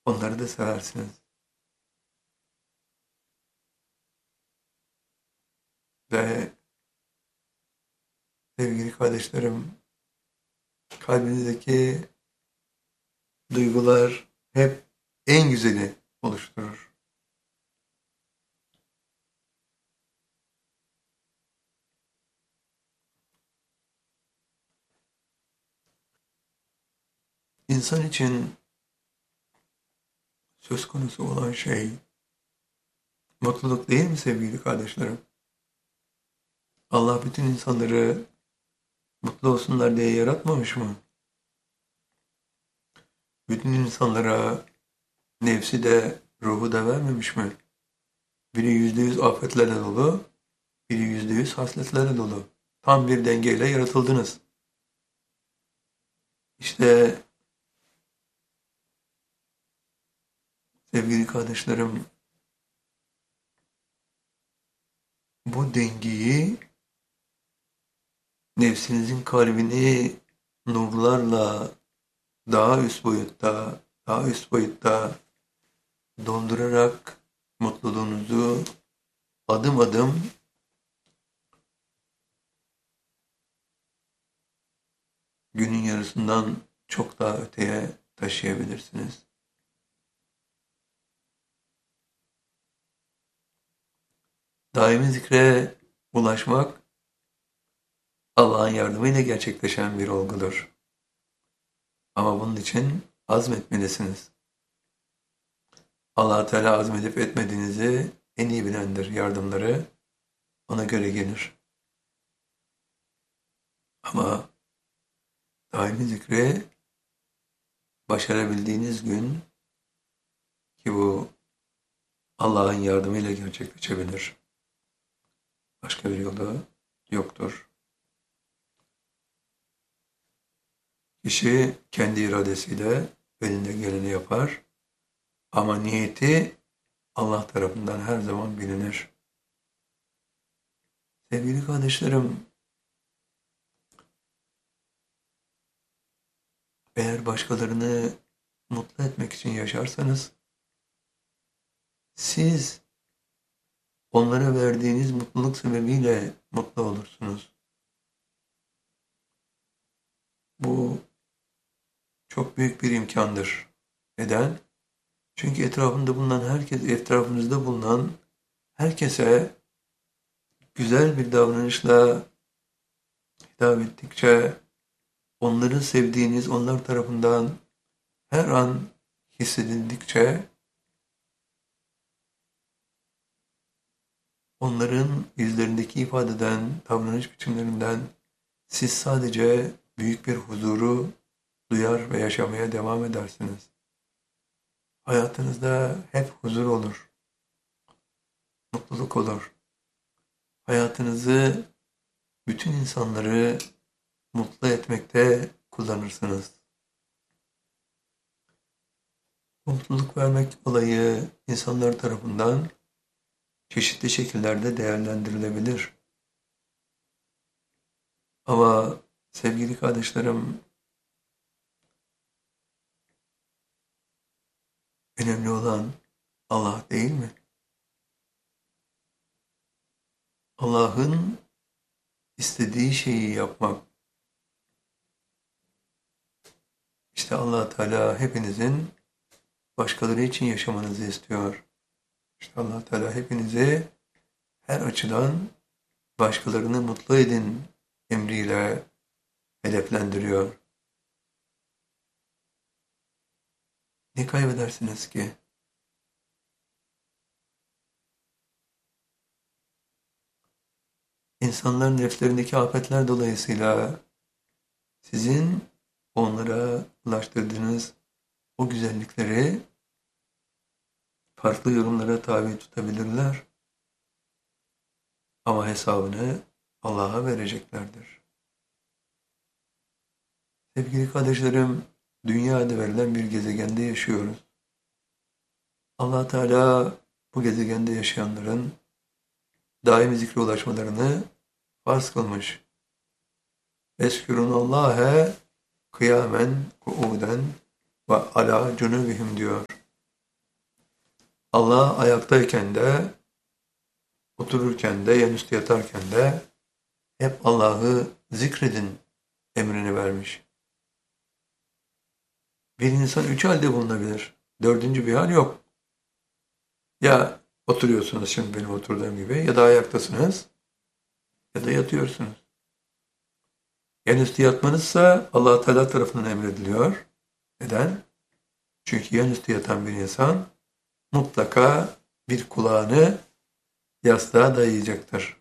onları da seversiniz. Ve sevgili kardeşlerim, kalbinizdeki duygular hep en güzeli oluşturur. İnsan için söz konusu olan şey mutluluk değil mi sevgili kardeşlerim? Allah bütün insanları mutlu olsunlar diye yaratmamış mı? Bütün insanlara nefsi de ruhu da vermemiş mi? Biri %100 afetlerle dolu, biri %100 hasletlerle dolu. Tam bir dengeyle yaratıldınız. İşte sevgili kardeşlerim, bu dengeyi nefsinizin kalbini nurlarla daha üst boyutta, daha üst boyutta doldurarak mutluluğunuzu adım adım günün yarısından çok daha öteye taşıyabilirsiniz. Daimi zikre ulaşmak Allah'ın yardımıyla gerçekleşen bir olgudur. Ama bunun için azmetmelisiniz. Allah Teala azmedip etmediğinizi en iyi bilendir. Yardımları ona göre gelir. Ama daimi zikri başarabildiğiniz gün ki bu Allah'ın yardımıyla gerçekleşebilir. Başka bir yolu yoktur. Kişi kendi iradesiyle elinde geleni yapar ama niyeti Allah tarafından her zaman bilinir. Sevgili kardeşlerim, eğer başkalarını mutlu etmek için yaşarsanız, siz onlara verdiğiniz mutluluk sebebiyle mutlu olursunuz. Bu çok büyük bir imkandır. Neden? Çünkü etrafınızda bulunan herkese güzel bir davranışla hitap ettikçe, onları sevdiğiniz, onlar tarafından her an hissedildikçe, onların yüzlerindeki ifadeden, davranış biçimlerinden siz sadece büyük bir huzuru duyar ve yaşamaya devam edersiniz. Hayatınızda hep huzur olur, mutluluk olur. Hayatınızı, bütün insanları mutlu etmekte kullanırsınız. Mutluluk vermek olayı insanlar tarafından çeşitli şekillerde değerlendirilebilir. Ama sevgili kardeşlerim, önemli olan Allah değil mi? Allah'ın istediği şeyi yapmak. İşte Allah Teala hepinizin başkaları için yaşamanızı istiyor. İşte Allah Teala hepinizi her açıdan başkalarını mutlu edin emriyle hedeflendiriyor. Ne kaybedersiniz ki? İnsanların nefslerindeki afetler dolayısıyla sizin onlara ulaştırdığınız o güzellikleri farklı yorumlara tabi tutabilirler. Ama hesabını Allah'a vereceklerdir. Sevgili kardeşlerim, dünyada verilen bir gezegende yaşıyoruz. Allah Teala bu gezegende yaşayanların daimi zikre ulaşmalarını farz kılmış. Eskürunallâhe kıyamen kuuden ve alâ cunubihim diyor. Allah ayaktayken de, otururken de, yanüstü yatarken de hep Allah'ı zikredin emrini vermiş. Bir insan üç halde bulunabilir. Dördüncü bir hal yok. Ya oturuyorsunuz şimdi benim oturduğum gibi, ya da ayaktasınız, ya da yatıyorsunuz. Yanüstü yatmanızsa Allah Teala tarafından emrediliyor. Neden? Çünkü yanüstü yatan bir insan mutlaka bir kulağını yastığa dayayacaktır.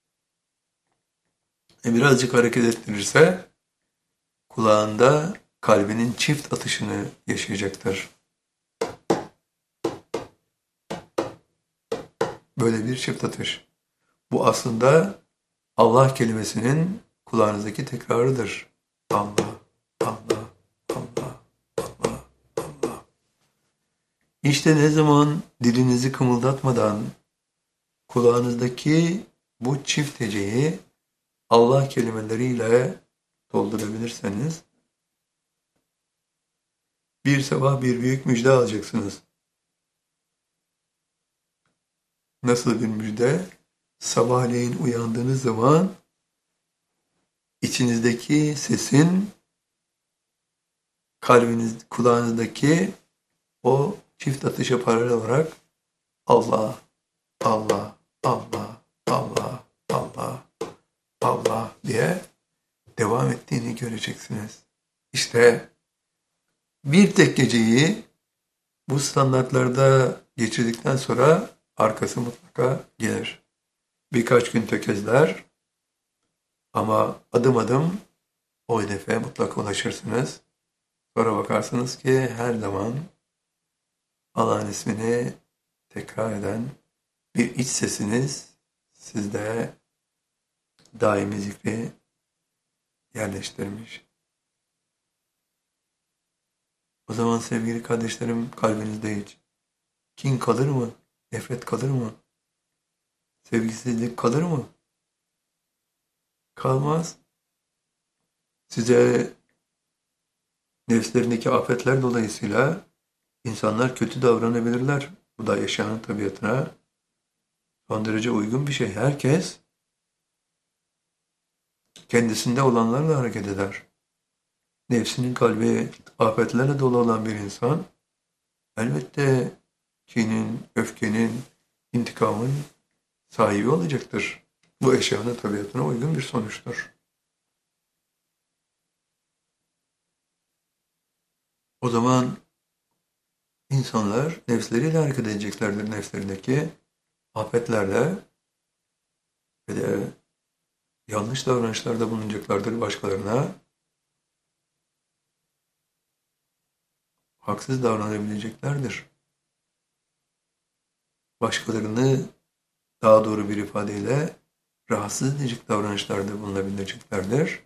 Birazcık hareket ettirirse kulağında kalbinin çift atışını yaşayacaktır. Böyle bir çift atış. Bu aslında Allah kelimesinin kulağınızdaki tekrarıdır. Allah, Allah, Allah, Allah, Allah. İşte ne zaman dilinizi kımıldatmadan kulağınızdaki bu çift heceyi Allah kelimeleriyle doldurabilirseniz bir sabah bir büyük müjde alacaksınız. Nasıl bir müjde? Sabahleyin uyandığınız zaman içinizdeki sesin kalbiniz, kulağınızdaki o çift atışa paralel olarak Allah, Allah, Allah, Allah, Allah, Allah diye devam ettiğini göreceksiniz. İşte bir tek geceyi bu standartlarda geçirdikten sonra arkası mutlaka gelir. Birkaç gün tökezler ama adım adım o hedefe mutlaka ulaşırsınız. Sonra bakarsınız ki her zaman Allah'ın ismini tekrar eden bir iç sesiniz sizde daimi zikri yerleştirmiş. O zaman sevgili kardeşlerim, kalbinizde hiç kin kalır mı? Nefret kalır mı? Sevgisizlik kalır mı? Kalmaz. Size nefslerindeki afetler dolayısıyla insanlar kötü davranabilirler. Bu da yaşayanın tabiatına son derece uygun bir şey. Herkes kendisinde olanlarla hareket eder. Nefsinin kalbi afetlerle dolu olan bir insan elbette kinin, öfkenin, intikamın sahibi olacaktır. Bu eşyanın tabiatına uygun bir sonuçtur. O zaman insanlar nefsleriyle hareket edeceklerdir. Nefslerindeki afetlerle ve de yanlış davranışlarda bulunacaklardır başkalarına. Haksız davranabileceklerdir. Başkalarını daha doğru bir ifadeyle rahatsız edecek davranışlarda bulunabileceklerdir.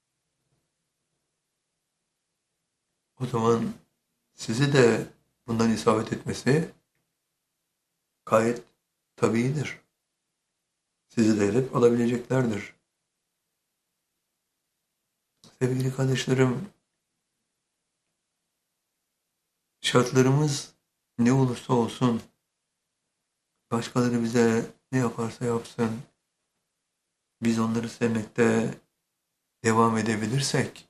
O zaman sizi de bundan isabet etmesi gayet tabiidir. Sizi de hedef alabileceklerdir. Sevgili kardeşlerim, şartlarımız ne olursa olsun, başkaları bize ne yaparsa yapsın, biz onları sevmekte devam edebilirsek,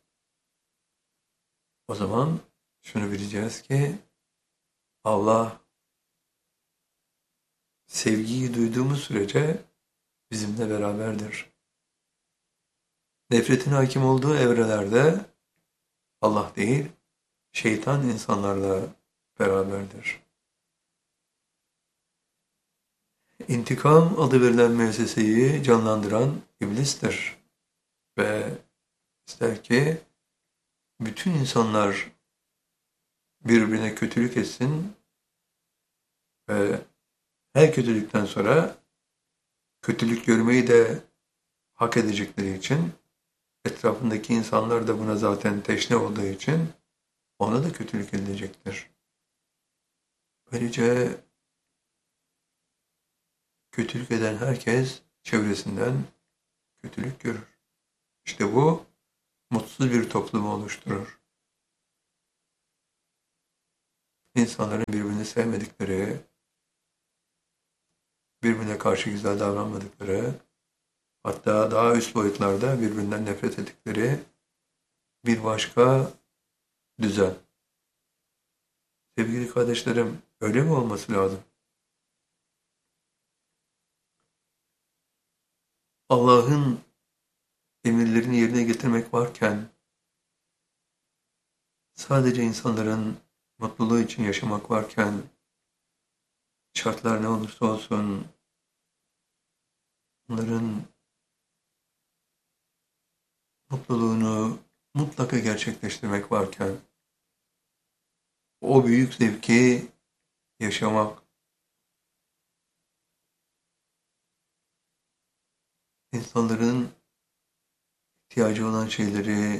o zaman şunu bileceğiz ki Allah sevgiyi duyduğumuz sürece bizimle beraberdir. Nefretin hakim olduğu evrelerde Allah değil, şeytan insanlarla beraberdir. İntikam adı verilen müesseseyi canlandıran iblistir. Ve ister ki bütün insanlar birbirine kötülük etsin ve her kötülükten sonra kötülük görmeyi de hak edecekleri için etrafındaki insanlar da buna zaten teşne olduğu için ona da kötülük edilecektir. Böylece kötülük eden herkes çevresinden kötülük görür. İşte bu mutsuz bir toplumu oluşturur. İnsanların birbirini sevmedikleri, birbirine karşı güzel davranmadıkları, hatta daha üst boyutlarda birbirinden nefret ettikleri bir başka düzen. Sevgili kardeşlerim, öyle mi olması lazım? Allah'ın emirlerini yerine getirmek varken, sadece insanların mutluluğu için yaşamak varken, şartlar ne olursa olsun, onların mutluluğunu mutlaka gerçekleştirmek varken, o büyük zevki yaşamak, insanların ihtiyacı olan şeyleri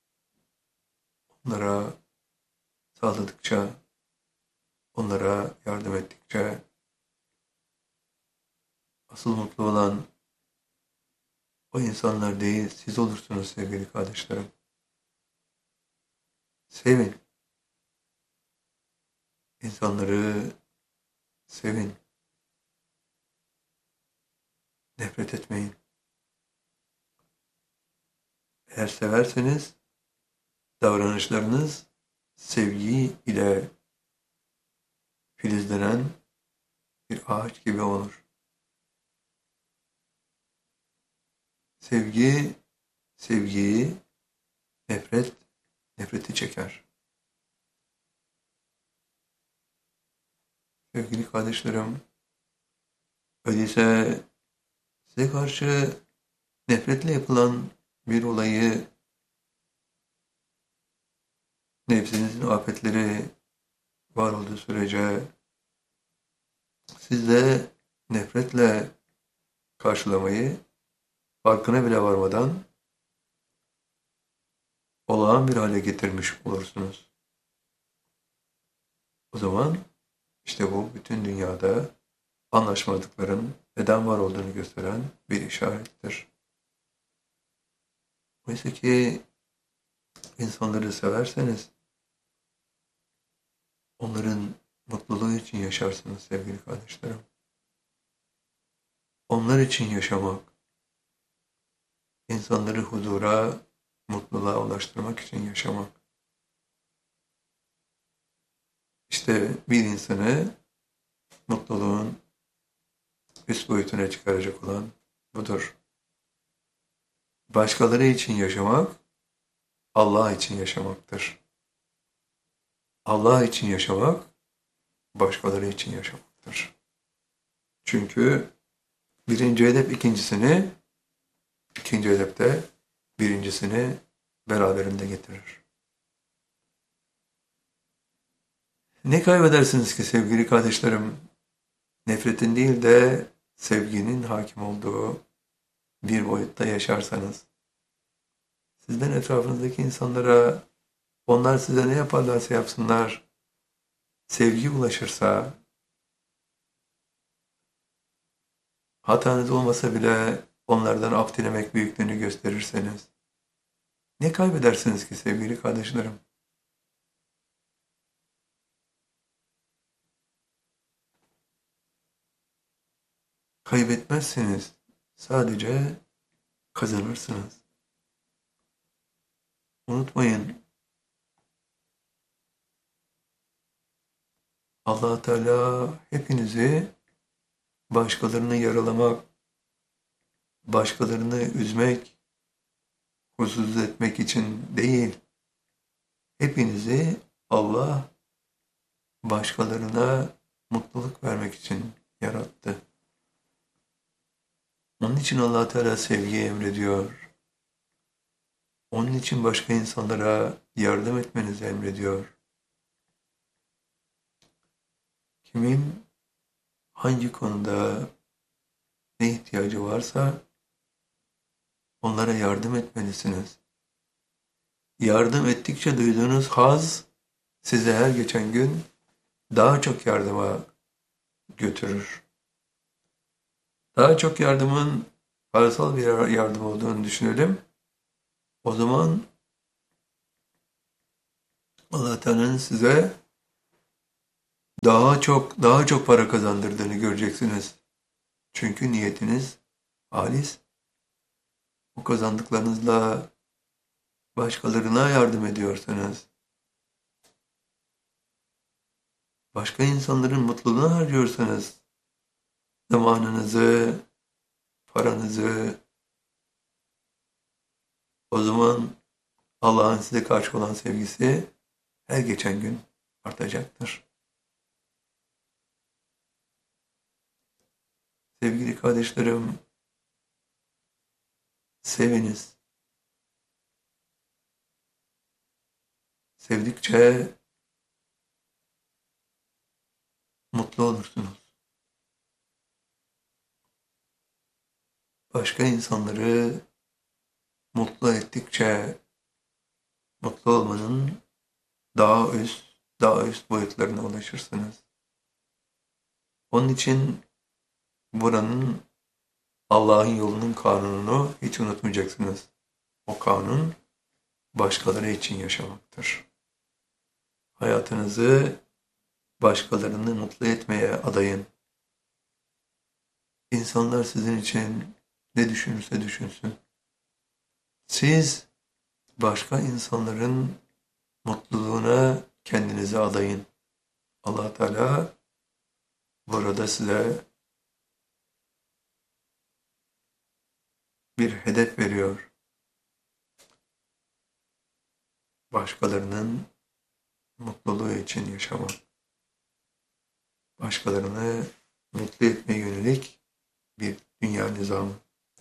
onlara sağladıkça, onlara yardım ettikçe, asıl mutlu olan o insanlar değil, siz olursunuz sevgili kardeşlerim. Sevin. İnsanları sevin. Nefret etmeyin. Eğer severseniz davranışlarınız sevgi ile filizlenen bir ağaç gibi olur. Sevgi, sevgiyi, nefret, nefreti çeker. Sevgili kardeşlerim, öyleyse size karşı nefretle yapılan bir olayı, nefsinizin afetleri var olduğu sürece siz de nefretle karşılamayı farkına bile varmadan olağan bir hale getirmiş olursunuz. O zaman işte bu bütün dünyada anlaşmadıkların neden var olduğunu gösteren bir işarettir. Oysa ki insanları severseniz onların mutluluğu için yaşarsınız sevgili kardeşlerim. Onlar için yaşamak, insanları huzura, mutluluğa ulaştırmak için yaşamak. İşte bir insanı mutluluğun üst boyutuna çıkaracak olan budur. Başkaları için yaşamak, Allah için yaşamaktır. Allah için yaşamak, başkaları için yaşamaktır. Çünkü birinci hedef ikincisini, ikinci hedef de birincisini beraberinde getirir. Ne kaybedersiniz ki sevgili kardeşlerim? Nefretin değil de sevginin hakim olduğu bir boyutta yaşarsanız. Sizden etrafınızdaki insanlara, onlar size ne yaparlarsa yapsınlar, sevgi ulaşırsa, hatanız olmasa bile onlardan af dilemek büyüklüğünü gösterirseniz, ne kaybedersiniz ki sevgili kardeşlerim? Kaybetmezsiniz, sadece kazanırsınız. Unutmayın, Allah Teala hepinizi başkalarını yaralamak, başkalarını üzmek, huzursuz etmek için değil, hepinizi Allah başkalarına mutluluk vermek için yarattı. Onun için Allah Teala sevgiyi emrediyor. Onun için başka insanlara yardım etmenizi emrediyor. Kimin hangi konuda ne ihtiyacı varsa onlara yardım etmelisiniz. Yardım ettikçe duyduğunuz haz sizi her geçen gün daha çok yardıma götürür. Daha çok yardımın parasal bir yardım olduğunu düşünelim. O zaman Allah Teala'nın size daha çok para kazandırdığını göreceksiniz. Çünkü niyetiniz halis. O kazandıklarınızla başkalarına yardım ediyorsanız, başka insanların mutluluğuna harcıyorsanız, zamanınızı, paranızı, o zaman Allah'ın size karşı olan sevgisi her geçen gün artacaktır. Sevgili kardeşlerim, seviniz. Sevdikçe mutlu olursunuz. Başka insanları mutlu ettikçe mutlu olmanın daha üst boyutlarına ulaşırsınız. Onun için buranın Allah'ın yolunun kanununu hiç unutmayacaksınız. O kanun başkaları için yaşamaktır. Hayatınızı başkalarını mutlu etmeye adayın. İnsanlar sizin için ne düşünürse düşünsün. Siz başka insanların mutluluğuna kendinizi adayın. Allah Teala burada size bir hedef veriyor. Başkalarının mutluluğu için yaşamak. Başkalarını mutlu etmeye yönelik bir dünya nizamı.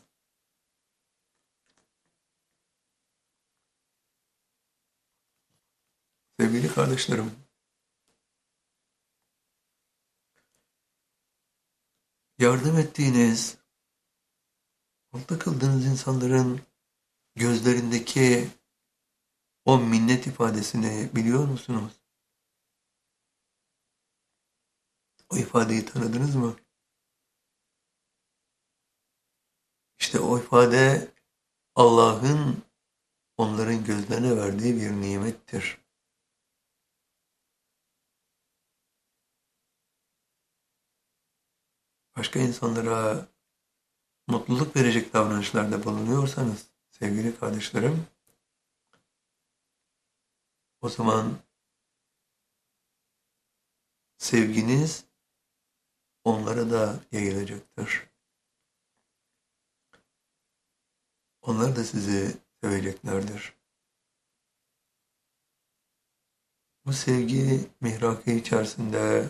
Sevgili kardeşlerim, yardım ettiğiniz, mutlu kıldığınız insanların gözlerindeki o minnet ifadesini biliyor musunuz? O ifadeyi tanıdınız mı? İşte o ifade Allah'ın onların gözlerine verdiği bir nimettir. Başka insanlara mutluluk verecek davranışlarda bulunuyorsanız sevgili kardeşlerim, o zaman sevginiz onlara da yayılacaktır. Onlar da sizi seveceklerdir. Bu sevgi mihrakı içerisinde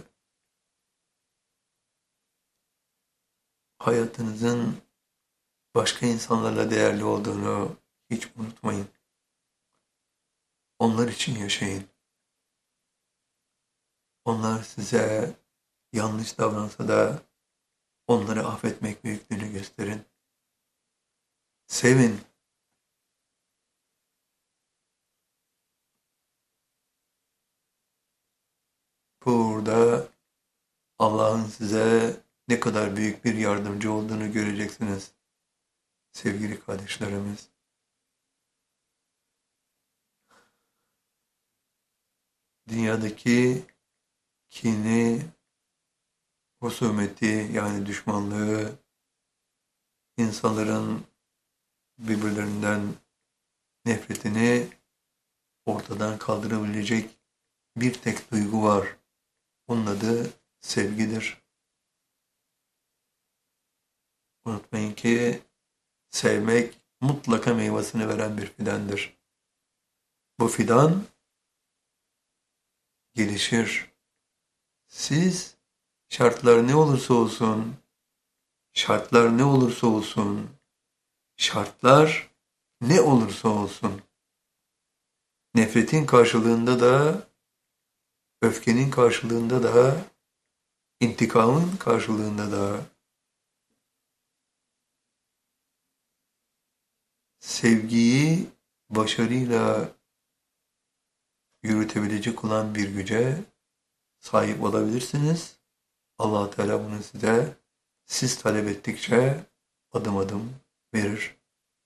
hayatınızın başka insanlarla değerli olduğunu hiç unutmayın. Onlar için yaşayın. Onlar size yanlış davransa da onları affetmek büyüklüğünü gösterin. Sevin. Burada Allah'ın size ne kadar büyük bir yardımcı olduğunu göreceksiniz sevgili kardeşlerimiz. Dünyadaki kini, husumeti yani düşmanlığı, insanların birbirlerinden nefretini ortadan kaldırabilecek bir tek duygu var. Onun adı sevgidir. Unutmayın ki sevmek mutlaka meyvesini veren bir fidandır. Bu fidan gelişir. Siz şartlar ne olursa olsun, şartlar ne olursa olsun, şartlar ne olursa olsun, nefretin karşılığında da, öfkenin karşılığında da, intikamın karşılığında da, sevgiyi başarıyla yürütebilecek olan bir güce sahip olabilirsiniz. Allah Teala bunu size siz talep ettikçe adım adım verir.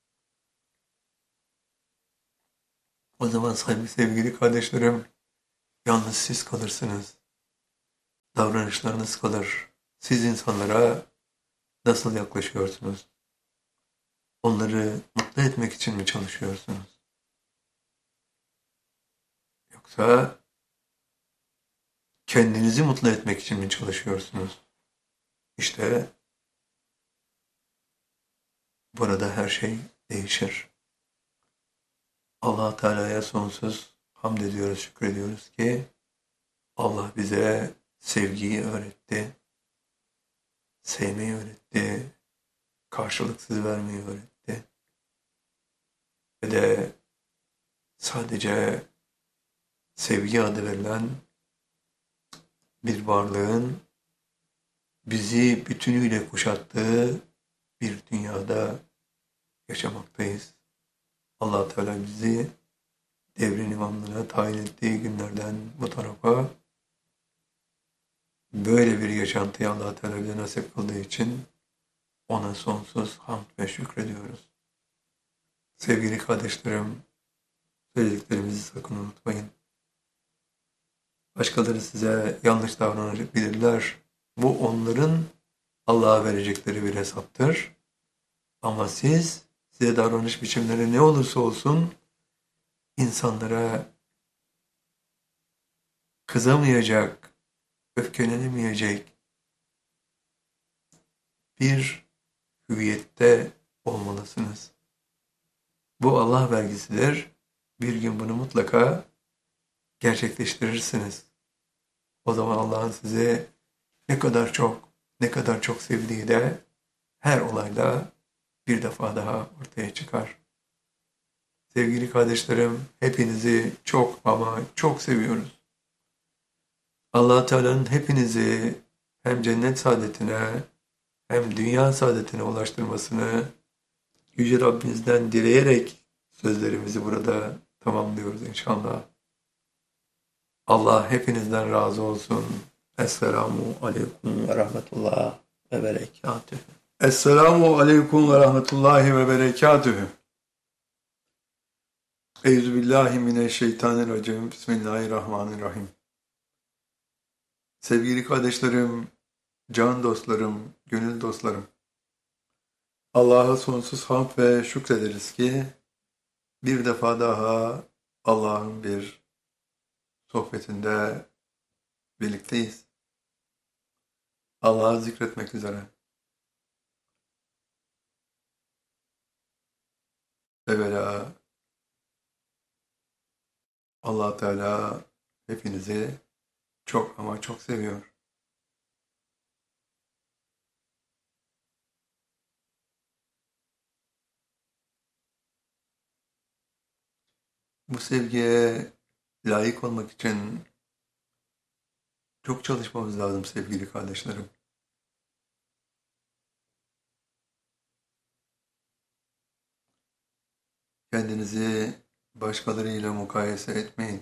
O zaman sevgili kardeşlerim, yalnız siz kalırsınız. Davranışlarınız kalır. Siz insanlara nasıl yaklaşıyorsunuz? Onları mutlu etmek için mi çalışıyorsunuz? Yoksa kendinizi mutlu etmek için mi çalışıyorsunuz? İşte burada her şey değişir. Allah Teala'ya sonsuz hamd ediyoruz, şükrediyoruz ki Allah bize sevgiyi öğretti, sevmeyi öğretti, karşılıksız vermeyi öğretti. Ve de sadece sevgi adı verilen bir varlığın bizi bütünüyle kuşattığı bir dünyada yaşamaktayız. Allah Teala bizi devrin imamlığına tayin ettiği günlerden bu tarafa böyle bir yaşantıyı Allah Teala bize nasip kıldığı için ona sonsuz hamd ve şükrediyoruz. Sevgili kardeşlerim, söylediklerimizi sakın unutmayın. Başkaları size yanlış davranabilirler. Bu onların Allah'a verecekleri bir hesaptır. Ama size davranış biçimleri ne olursa olsun insanlara kızamayacak, öfkelenemeyecek bir hüviyette olmalısınız. Bu Allah vergisidir. Bir gün bunu mutlaka gerçekleştirirsiniz. O zaman Allah'ın sizi ne kadar çok sevdiği de her olayda bir defa daha ortaya çıkar. Sevgili kardeşlerim, hepinizi çok ama çok seviyoruz. Allah Teala'nın hepinizi hem cennet saadetine hem dünya saadetine ulaştırmasını Yüce Rabbimizden dileyerek sözlerimizi burada tamamlıyoruz inşallah. Allah hepinizden razı olsun. Esselamu aleyküm ve rahmetullah ve berekatühü. Esselamu aleyküm ve rahmetullahi ve berekatühü. Euzubillahimineşşeytanirracim. Bismillahirrahmanirrahim. Sevgili kardeşlerim, can dostlarım, gönül dostlarım. Allah'a sonsuz hamd ve şükrederiz ki bir defa daha Allah'ın bir sohbetinde birlikteyiz. Allah'ı zikretmek üzere. Evvela Allah Teala hepinizi çok ama çok seviyor. Bu sevgiye layık olmak için çok çalışmamız lazım sevgili kardeşlerim. Kendinizi başkalarıyla mukayese etmeyin.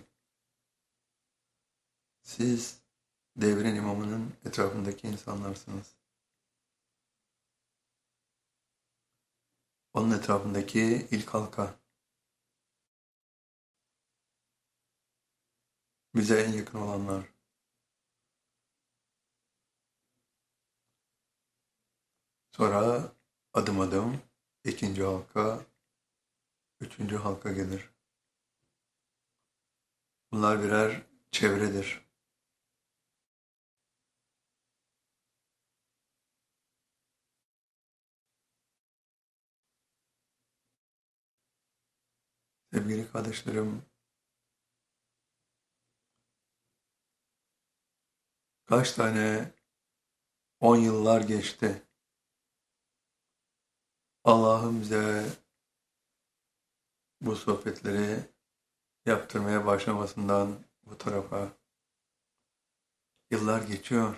Siz devrin imamının etrafındaki insanlarsınız. Onun etrafındaki ilk halka. Bize en yakın olanlar. Sonra adım adım ikinci halka, üçüncü halka gelir. Bunlar birer çevredir. Sevgili kardeşlerim, kaç tane 10 yıllar geçti. Allah'ım bize bu sohbetleri yaptırmaya başlamasından bu tarafa yıllar geçiyor.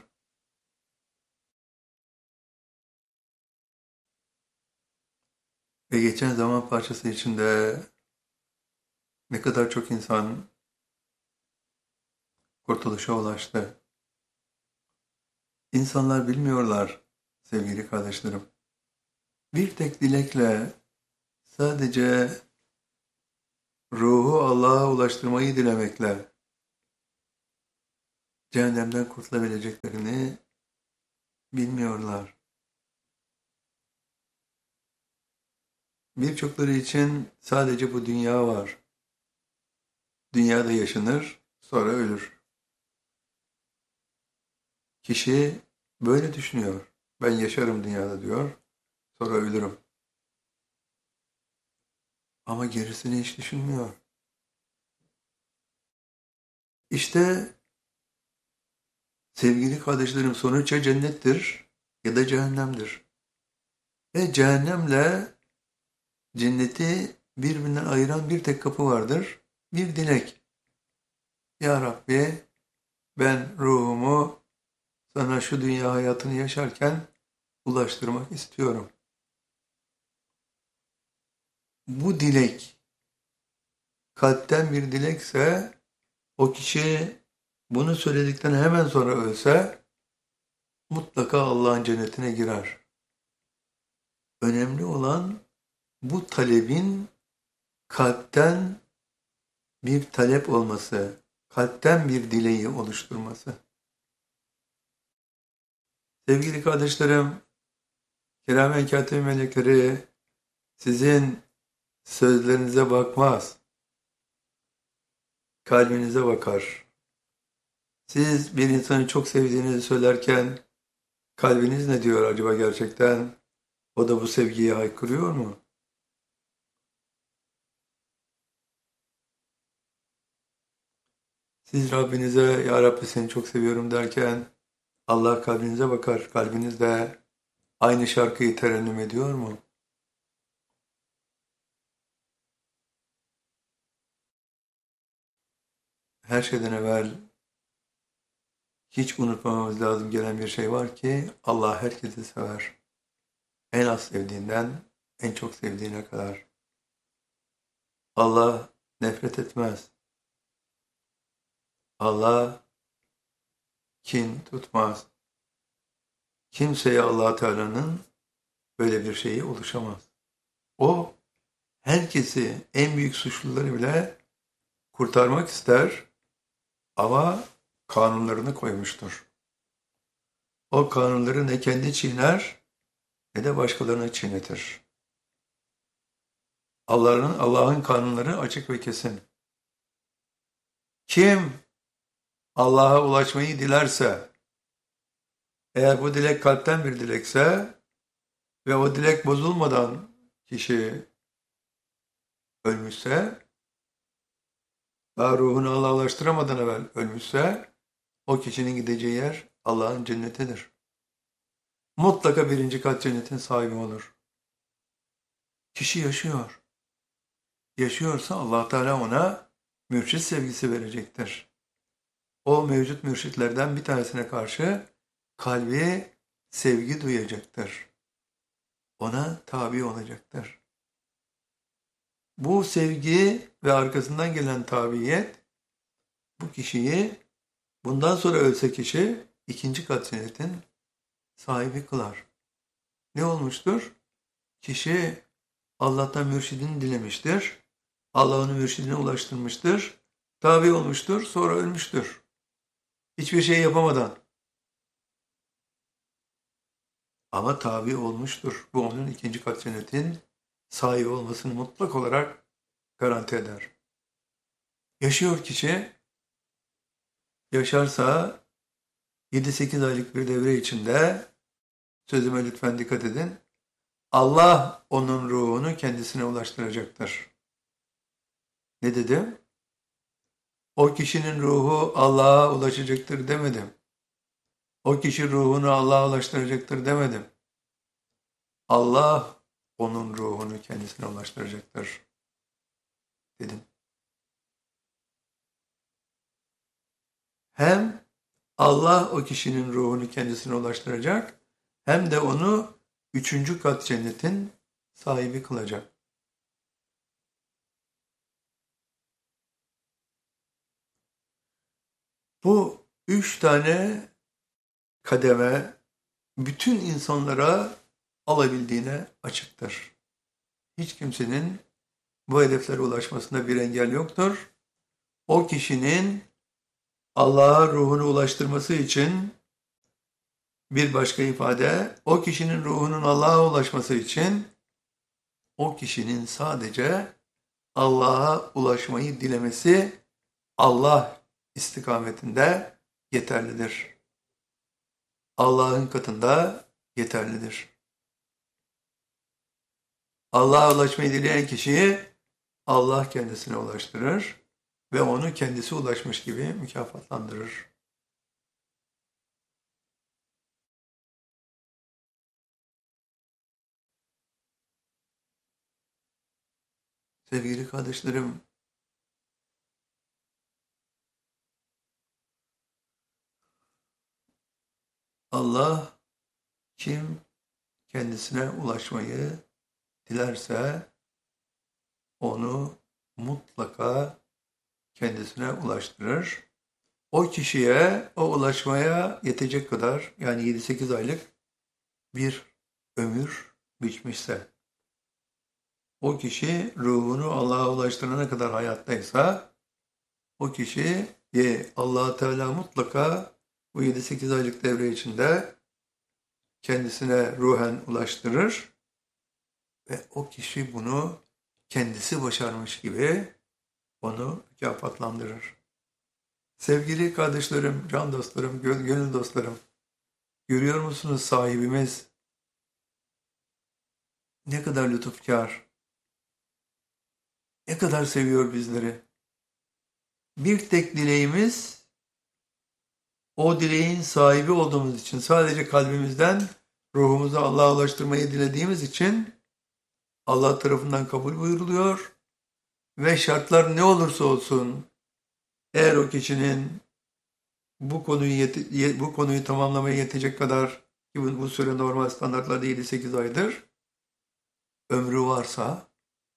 Ve geçen zaman parçası içinde ne kadar çok insan kurtuluşa ulaştı. İnsanlar bilmiyorlar sevgili kardeşlerim. Bir tek dilekle sadece ruhu Allah'a ulaştırmayı dilemekle cehennemden kurtulabileceklerini bilmiyorlar. Birçokları için sadece bu dünya var. Dünyada yaşanır, sonra ölür. Kişi böyle düşünüyor. Ben yaşarım dünyada diyor, sonra ölürüm. Ama gerisini hiç düşünmüyor. İşte sevgili kardeşlerim, sonuç ya cennettir ya da cehennemdir. Ve cehennemle cenneti birbirinden ayıran bir tek kapı vardır. Bir dilek. Ya Rabbi, ben ruhumu sana şu dünya hayatını yaşarken ulaştırmak istiyorum. Bu dilek kalpten bir dilekse, o kişi bunu söyledikten hemen sonra ölse mutlaka Allah'ın cennetine girer. Önemli olan bu talebin kalpten bir talep olması, kalpten bir dileği oluşturması. Sevgili kardeşlerim, kiramen kâtibîn melekleri sizin sözlerinize bakmaz, kalbinize bakar. Siz bir insanı çok sevdiğinizi söylerken kalbiniz ne diyor acaba gerçekten? O da bu sevgiyi haykırıyor mu? Siz Rabbinize "Ya Rabbi seni çok seviyorum" derken Allah kalbinize bakar. Kalbiniz de aynı şarkıyı terennüm ediyor mu? Her şeyden evvel hiç unutmamamız lazım gelen bir şey var ki Allah herkesi sever. En az sevdiğinden en çok sevdiğine kadar. Allah nefret etmez. Allah kin tutmaz. Kimseye Allah Teala'nın böyle bir şeyi oluşamaz. O herkesi, en büyük suçluları bile kurtarmak ister ama kanunlarını koymuştur. O kanunları ne kendi çiğner ne de başkalarını çiğnetir. Allah'ın kanunları açık ve kesin. Kim Allah'a ulaşmayı dilerse, eğer bu dilek kalpten bir dilekse ve o dilek bozulmadan kişi ölmüşse, daha ruhunu Allah'a ulaştıramadan evvel ölmüşse, o kişinin gideceği yer Allah'ın cennetidir. Mutlaka birinci kat cennetin sahibi olur. Kişi yaşıyor. Yaşıyorsa Allah Teala ona mürşit sevgisi verecektir. O mevcut mürşitlerden bir tanesine karşı kalbi sevgi duyacaktır. Ona tabi olacaktır. Bu sevgi ve arkasından gelen tabiyet bu kişiyi bundan sonra ölse kişi ikinci kat cennetin sahibi kılar. Ne olmuştur? Kişi Allah'tan mürşidini dilemiştir. Allah onu mürşidine ulaştırmıştır. Tabi olmuştur, sonra ölmüştür. Hiçbir şey yapamadan. Ama tabi olmuştur. Bu onun ikinci kat cennetin sahibi olmasını mutlak olarak garanti eder. Yaşıyor kişi, yaşarsa 7-8 aylık bir devre içinde, sözüme lütfen dikkat edin, Allah onun ruhunu kendisine ulaştıracaktır. Ne dedim? O kişinin ruhu Allah'a ulaşacaktır demedim. O kişi ruhunu Allah'a ulaştıracaktır demedim. Allah onun ruhunu kendisine ulaştıracaktır dedim. Hem Allah o kişinin ruhunu kendisine ulaştıracak, hem de onu üçüncü kat cennetin sahibi kılacak. Bu üç tane kademe bütün insanlara alabildiğine açıktır. Hiç kimsenin bu hedeflere ulaşmasında bir engel yoktur. O kişinin Allah'a ruhunu ulaştırması için, bir başka ifade, o kişinin ruhunun Allah'a ulaşması için o kişinin sadece Allah'a ulaşmayı dilemesi Allah istikametinde yeterlidir. Allah'ın katında yeterlidir. Allah'a ulaşmayı dileyen kişiyi Allah kendisine ulaştırır ve onu kendisi ulaşmış gibi mükafatlandırır. Sevgili kardeşlerim, Allah kim kendisine ulaşmayı dilerse onu mutlaka kendisine ulaştırır. O kişiye o ulaşmaya yetecek kadar, yani 7-8 aylık bir ömür biçmişse, o kişi ruhunu Allah'a ulaştırana kadar hayattaysa, o kişiye Allah Teala mutlaka bu 7-8 aylık devre içinde kendisine ruhen ulaştırır ve o kişi bunu kendisi başarmış gibi onu mükafatlandırır. Sevgili kardeşlerim, can dostlarım, gönül dostlarım, görüyor musunuz sahibimiz ne kadar lütufkar, ne kadar seviyor bizleri. Bir tek dileğimiz, o dileğin sahibi olduğumuz için, sadece kalbimizden ruhumuzu Allah'a ulaştırmayı dilediğimiz için Allah tarafından kabul buyuruluyor ve şartlar ne olursa olsun, eğer o kişinin bu konuyu tamamlamaya yetecek kadar, ki bu süre normal standartlarda 7-8 aydır, ömrü varsa,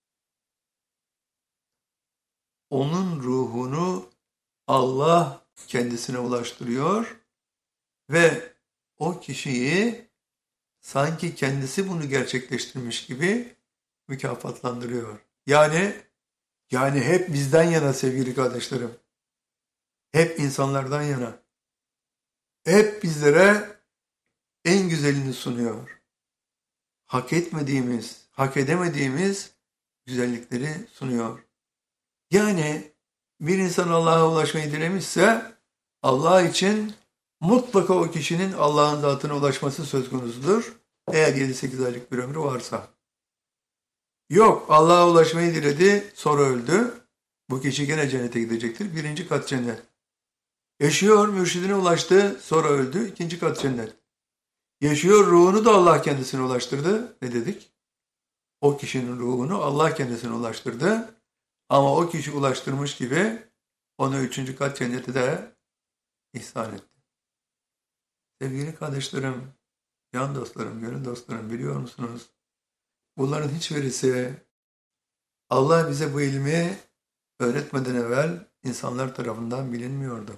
onun ruhunu Allah kendisine ulaştırıyor ve o kişiyi sanki kendisi bunu gerçekleştirmiş gibi mükafatlandırıyor. Yani hep bizden yana sevgili kardeşlerim. Hep insanlardan yana. Hep bizlere en güzelini sunuyor. Hak etmediğimiz, hak edemediğimiz güzellikleri sunuyor. Yani bir insan Allah'a ulaşmayı dilemişse Allah için mutlaka o kişinin Allah'ın zatına ulaşması söz konusudur. Eğer 7-8 aylık bir ömrü varsa. Yok, Allah'a ulaşmayı diledi, sonra öldü. Bu kişi gene cennete gidecektir. 1. kat cennet. Yaşıyor, mürşidine ulaştı, sonra öldü. 2. kat cennet. Yaşıyor, ruhunu da Allah kendisine ulaştırdı. Ne dedik? O kişinin ruhunu Allah kendisine ulaştırdı. Ama o kişi ulaştırmış gibi ona 3. kat cenneti de ihsan etti. Sevgili kardeşlerim, can dostlarım, gönül dostlarım, biliyor musunuz? Bunların hiçbirisi Allah bize bu ilmi öğretmeden evvel insanlar tarafından bilinmiyordu.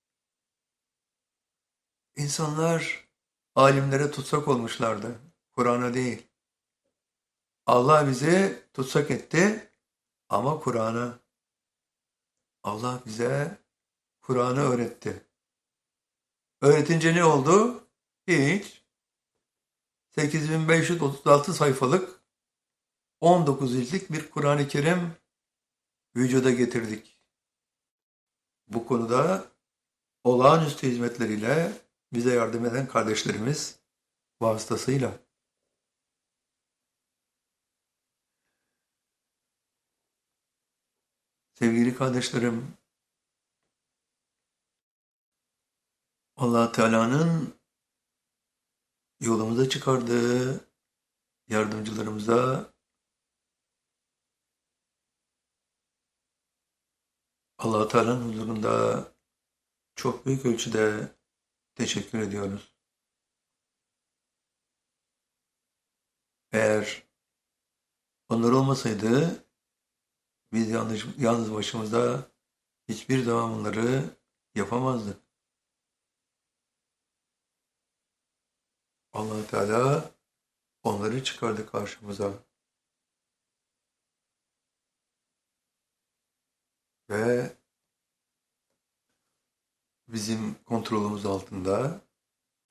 İnsanlar alimlere tutsak olmuşlardı, Kur'an'a değil. Allah bizi tutsak etti ama Kur'an'a. Allah bize Kur'an'ı öğretti. Öğretince ne oldu? Hiç. 8536 sayfalık 19 ciltlik bir Kur'an-ı Kerim vücuda getirdik. Bu konuda olağanüstü hizmetleriyle bize yardım eden kardeşlerimiz vasıtasıyla. Sevgili kardeşlerim, Allah Teala'nın yolumuza çıkardığı yardımcılarımıza Allah Teala'nın huzurunda çok büyük ölçüde teşekkür ediyoruz. Eğer onlar olmasaydı biz yalnız başımıza hiçbir zaman bunları yapamazdık. Allah Teala onları çıkardı karşımıza. Ve bizim kontrolümüz altında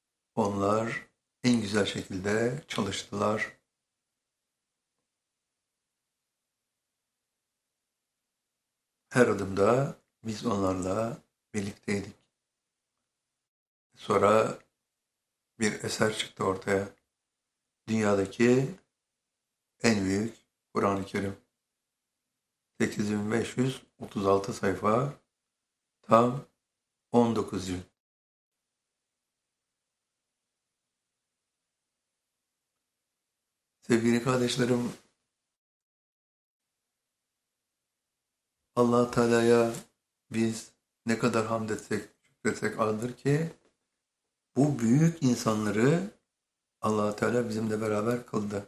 onlar en güzel şekilde çalıştılar. her adımda biz onlarla birlikteydik. Sonra bir eser çıktı ortaya. Dünyadaki en büyük Kur'an-ı Kerim. 8536 sayfa, tam 19 cilt. Sevgili kardeşlerim, Allah Teala'ya biz ne kadar hamd etsek, şükretsek azdır ki bu büyük insanları Allah Teala bizimle beraber kıldı.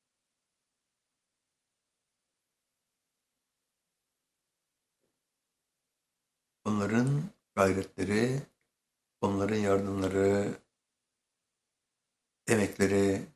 Onların gayretleri, onların yardımları, emekleri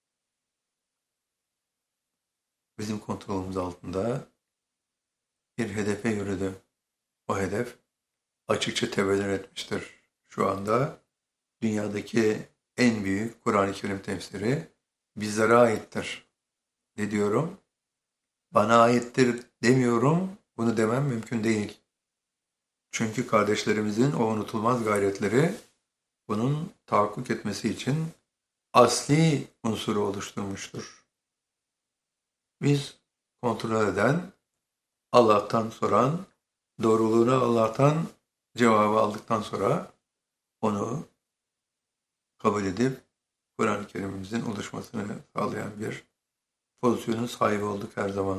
bizim kontrolümüz altında bir hedefe yürüdü. O hedef açıkça tebeyyün etmiştir. Şu anda dünyadaki en büyük Kur'an-ı Kerim tefsiri bizlere aittir. Ne diyorum? Bana aittir demiyorum. Bunu demem mümkün değil. Çünkü kardeşlerimizin o unutulmaz gayretleri bunun tahakkuk etmesi için asli unsuru oluşturmuştur. Biz kontrol eden, Allah'tan soran, doğruluğunu Allah'tan cevabı aldıktan sonra onu kabul edip Kur'an-ı Kerim'imizin oluşmasını sağlayan bir pozisyonun sahibi olduk her zaman.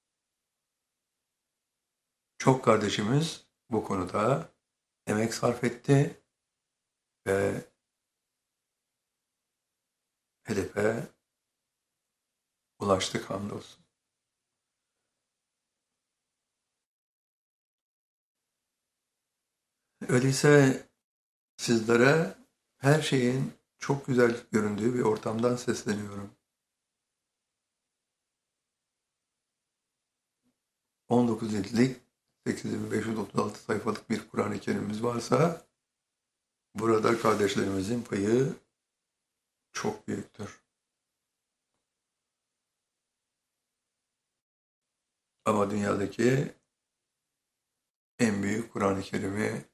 Çok kardeşimiz bu konuda emek sarf etti ve hedefe ulaştık hamdolsun. Öyleyse sizlere her şeyin çok güzel göründüğü bir ortamdan sesleniyorum. 19 ciltlik 8536 sayfalık bir Kur'an-ı Kerim'imiz varsa burada kardeşlerimizin payı çok büyüktür. Ama dünyadaki en büyük Kur'an-ı Kerim'i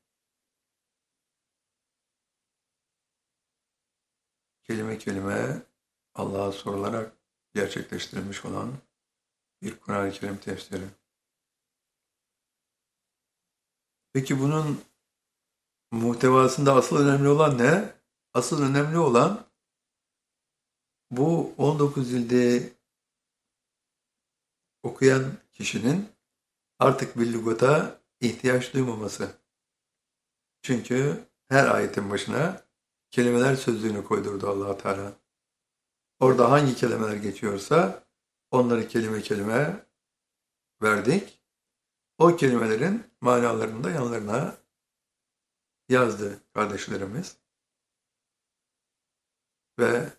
kelime kelime Allah'a sorularak gerçekleştirilmiş olan bir Kur'an-ı Kerim tefsiri. Peki bunun muhtevasında asıl önemli olan ne? Asıl önemli olan bu 19 cildi okuyan kişinin artık bir lügata ihtiyaç duymaması. Çünkü her ayetin başına kelimeler sözlüğünü koydurdu Allah Teala. Orada hangi kelimeler geçiyorsa onları kelime kelime verdik. O kelimelerin manalarını da yanlarına yazdı kardeşlerimiz. Ve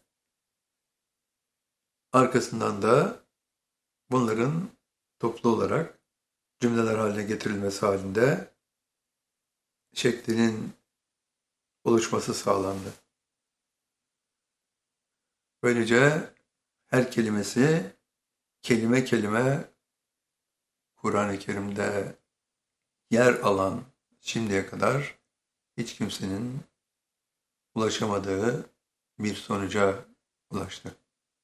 arkasından da bunların toplu olarak cümleler haline getirilmesi halinde şeklinin oluşması sağlandı. Böylece her kelimesi kelime kelime Kur'an-ı Kerim'de yer alan şimdiye kadar hiç kimsenin ulaşamadığı bir sonuca ulaştı.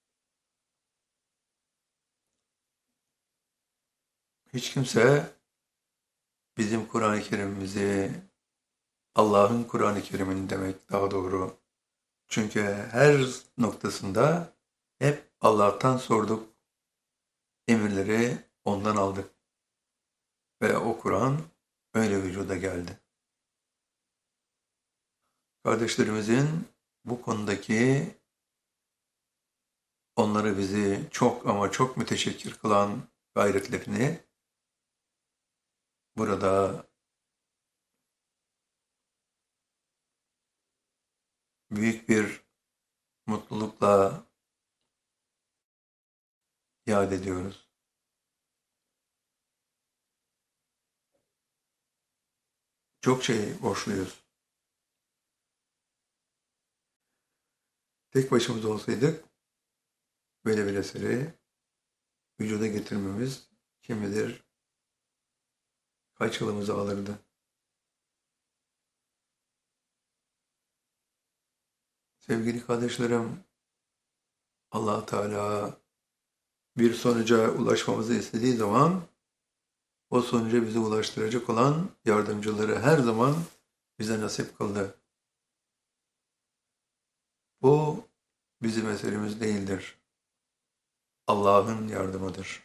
Hiç kimse bizim Kur'an-ı Kerim'imizi Allah'ın Kur'an-ı Kerim'ini demek daha doğru. Çünkü her noktasında hep Allah'tan sorduk, emirleri ondan aldık ve o Kur'an öyle vücuda geldi. Kardeşlerimizin bu konudaki onları bizi çok ama çok müteşekkir kılan gayretlerini burada büyük bir mutlulukla yad ediyoruz. Çok şey borçluyuz. Tek başımıza olsaydık böyle bir eseri vücuda getirmemiz kim bilir kaç yılımızı alırdı? Sevgili kardeşlerim, Allah Teala bir sonuca ulaşmamızı istediği zaman o sonuca bizi ulaştıracak olan yardımcıları her zaman bize nasip kıldı. Bu bizim eserimiz değildir. Allah'ın yardımıdır.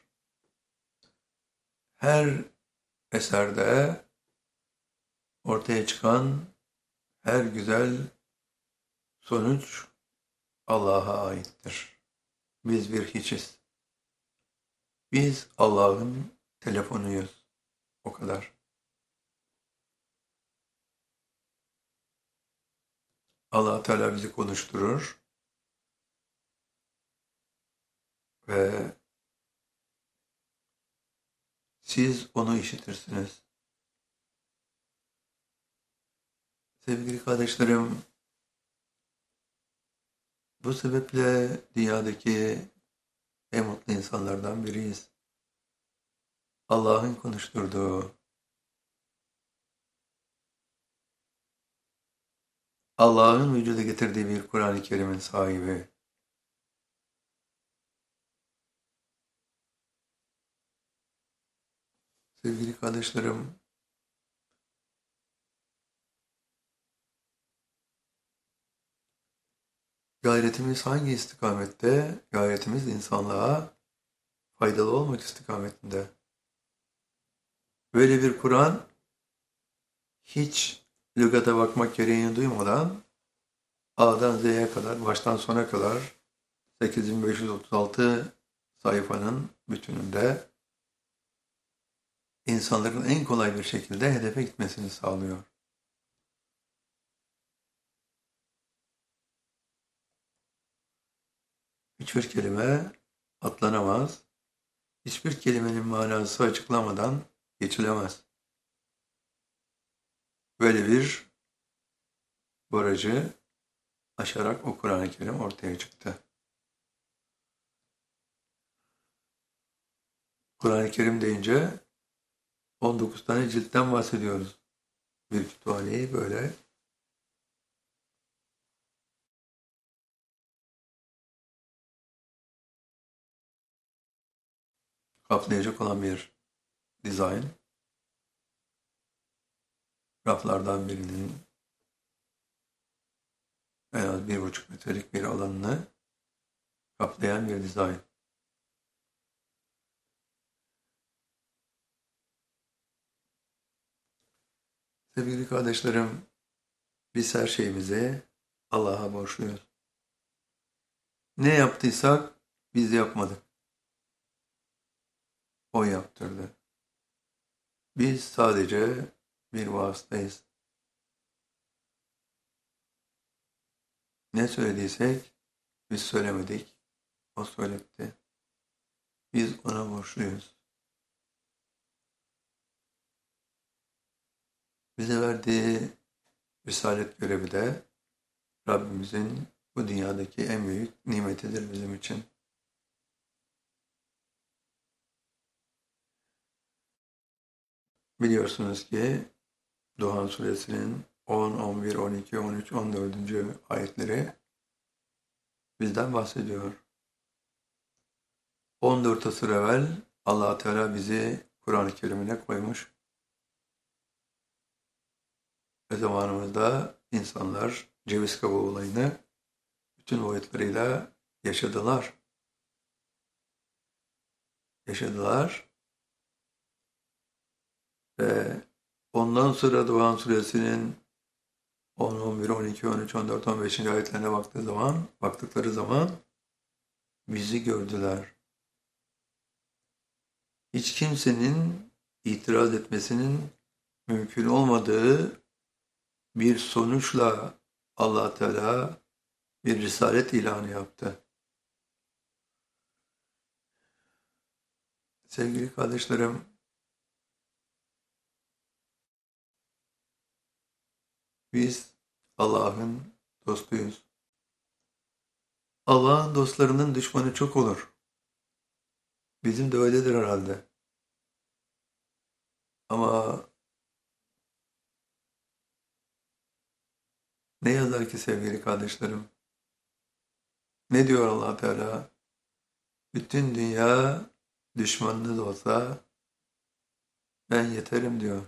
Her eserde ortaya çıkan her güzel sonuç Allah'a aittir. Biz bir hiçiz. Biz Allah'ın telefonuyuz. O kadar. Allah Teala bizi konuşturur ve siz onu işitirsiniz. Sevgili kardeşlerim, bu sebeple dünyadaki en mutlu insanlardan biriyiz. Allah'ın konuşturduğu, Allah'ın vücuda getirdiği bir Kur'an-ı Kerim'in sahibi. Sevgili kardeşlerim, gayretimiz hangi istikamette? Gayretimiz insanlığa faydalı olmak istikametinde. Böyle bir Kur'an hiç lügata bakmak gereğini duymadan A'dan Z'ye kadar, baştan sona kadar 8536 sayfanın bütününde insanların en kolay bir şekilde hedefe gitmesini sağlıyor. Hiçbir kelime atlanamaz, hiçbir kelimenin manası açıklamadan geçilemez. Böyle bir barajı aşarak o Kur'an-ı Kerim ortaya çıktı. Kur'an-ı Kerim deyince 19 tane ciltten bahsediyoruz. Bir kütüphaneyi böyle kaplayacak olan bir dizayn. Raflardan birinin en az 1,5 metrelik bir alanını kaplayan bir dizayn. Sevgili kardeşlerim, biz her şeyimizi Allah'a borçluyuz. Ne yaptıysak biz yapmadık. O yaptırdı. Biz sadece bir vasıtayız. Ne söylediysek biz söylemedik. O söyletti. Biz ona borçluyuz. Bize verdiği risalet görevi de Rabbimizin bu dünyadaki en büyük nimetidir bizim için. Biliyorsunuz ki Duhan suresinin 10, 11, 12, 13, 14. ayetleri bizden bahsediyor. 14 asır evvel Allah Teala bizi Kur'an-ı Kerim'ine koymuş. Ve zamanımızda insanlar ceviz kabuğu olayını bütün boyutlarıyla yaşadılar. Ve ondan sonra Duhan suresinin 10, 11, 12, 13, 14, 15. ayetlerine baktıkları zaman bizi gördüler. Hiç kimsenin itiraz etmesinin mümkün olmadığı bir sonuçla Allah Teala bir risalet ilanı yaptı. Sevgili kardeşlerim, biz Allah'ın dostuyuz. Allah'ın dostlarının düşmanı çok olur. Bizim de öyledir herhalde. Ama ne yazar ki sevgili kardeşlerim, ne diyor Allah Teala? Bütün dünya düşmanınız olsa ben yeterim diyor.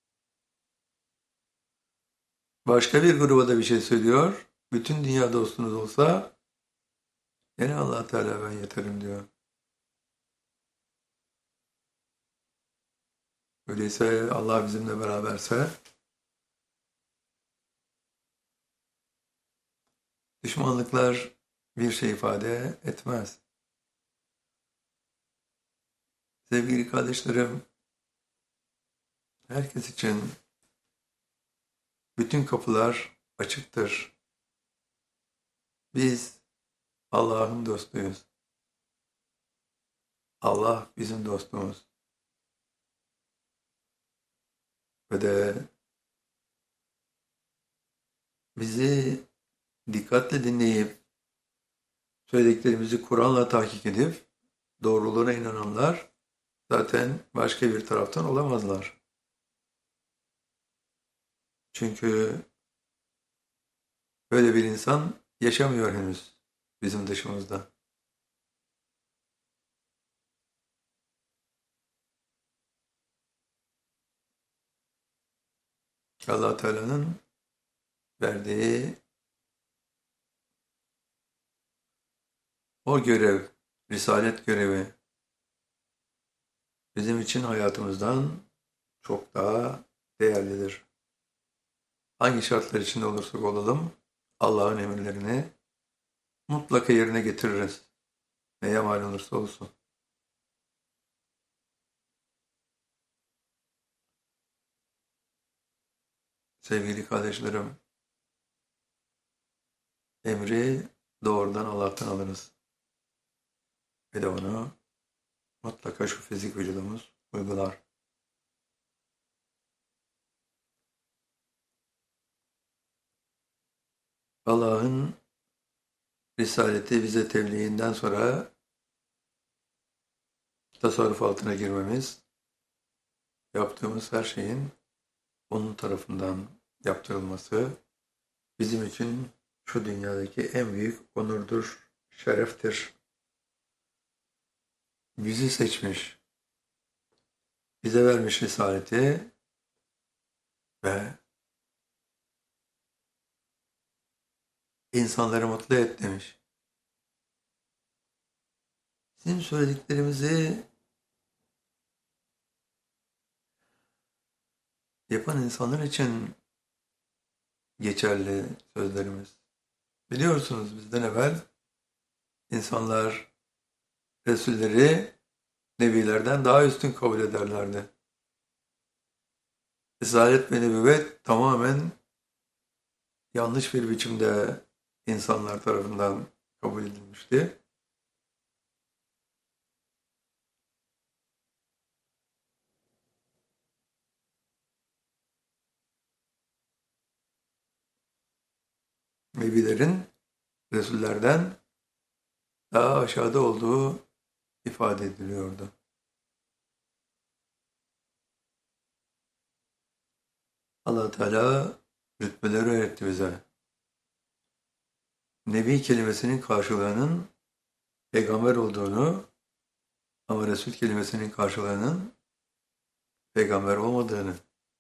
Başka bir gruba da bir şey söylüyor. Bütün dünya dostunuz olsa yine Allah Teala ben yeterim diyor. Öyleyse Allah bizimle beraberse düşmanlıklar bir şey ifade etmez. Sevgili kardeşlerim, herkes için bütün kapılar açıktır. Biz Allah'ın dostuyuz. Allah bizim dostumuz. Ve de bizi dikkatle dinleyip söylediklerimizi Kur'an'la tahkik edip doğruluğuna inananlar zaten başka bir taraftan olamazlar. Çünkü böyle bir insan yaşamıyor henüz bizim dışımızda. Allah Teala'nın verdiği o görev, risalet görevi bizim için hayatımızdan çok daha değerlidir. Hangi şartlar içinde olursak olalım Allah'ın emirlerini mutlaka yerine getiririz. Neye mal olursa olsun. Sevgili kardeşlerim, emri doğrudan Allah'tan alırız. Ve de onu mutlaka şu fizik vücudumuz uygular. Allah'ın risaleti bize tebliğinden sonra tasarruf altına girmemiz, yaptığımız her şeyin onun tarafından yaptırılması bizim için şu dünyadaki en büyük onurdur, şereftir. Bizi seçmiş, bize vermiş risaleti ve insanları mutlu et demiş. Bizim söylediklerimizi yapan insanlar için geçerli sözlerimiz. Biliyorsunuz bizden evvel insanlar Resulleri Nebilerden daha üstün kabul ederlerdi. Risalet ve nübüvvet tamamen yanlış bir biçimde insanlar tarafından kabul edilmişti. Nebilerin Resullerden daha aşağıda olduğu ifade ediliyordu. Allah Teala rütbeleri öğretti bize. Nebi kelimesinin karşılığının peygamber olduğunu ama Resul kelimesinin karşılığının peygamber olmadığını.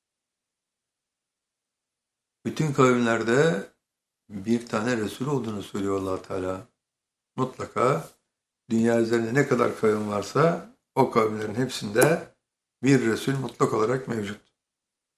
Bütün kavimlerde bir tane Resul olduğunu söylüyor Allah Teala. Mutlaka dünya üzerinde ne kadar kavim varsa o kavimlerin hepsinde bir Resul mutlak olarak mevcut.